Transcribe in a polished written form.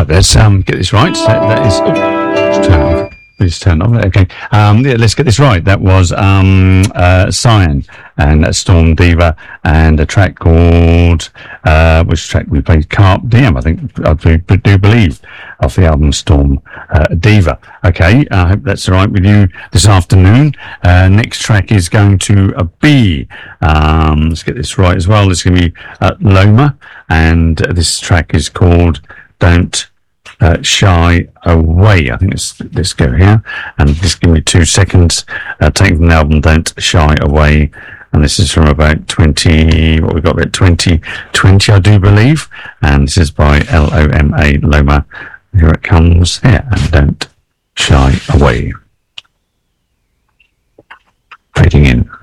Right, let's get this right. That is. Oh, let's turn it off. Please turn it off. Okay. Yeah, let's get this right. That was Cyan and Storm Diva and a track called which track we played? Carp Diem, I think. I do believe, off the album Storm Diva. Okay, I hope that's all right with you this afternoon. Next track is going to be let's get this right as well. This is going to be Loma, and this track is called Don't Shy Away. I think let's go here and just give me 2 seconds. Taken from the album Don't Shy Away, and this is from about 2020, I do believe, and this is by Loma. Loma. Here it comes. Here, and Don't Shy Away. Fading in.